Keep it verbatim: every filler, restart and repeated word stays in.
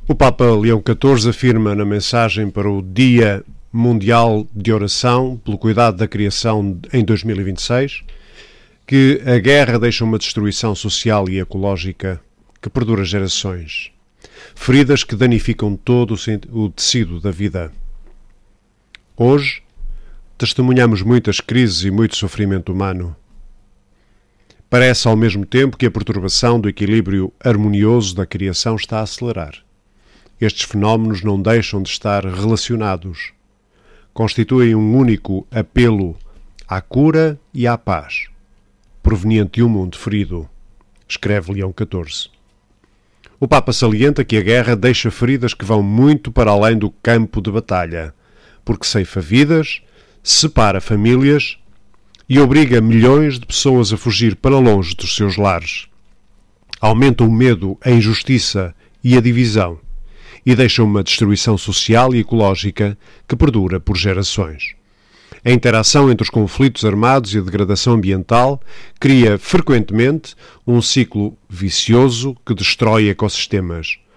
O Papa Leão catorze afirma na mensagem para o Dia Mundial de Oração pelo Cuidado da Criação em dois mil e vinte e seis que a guerra deixa uma destruição social e ecológica que perdura gerações, feridas que danificam todo o tecido da vida. Hoje, testemunhamos muitas crises e muito sofrimento humano. Parece ao mesmo tempo que a perturbação do equilíbrio harmonioso da criação está a acelerar. Estes fenómenos não deixam de estar relacionados. Constituem um único apelo à cura e à paz, proveniente de um mundo ferido, escreve Leão catorze. O Papa salienta que a guerra deixa feridas que vão muito para além do campo de batalha, porque ceifa vidas, separa famílias e obriga milhões de pessoas a fugir para longe dos seus lares. Aumenta o medo, a injustiça e a divisão e deixa uma destruição social e ecológica que perdura por gerações. A interação entre os conflitos armados e a degradação ambiental cria frequentemente um ciclo vicioso que destrói ecossistemas,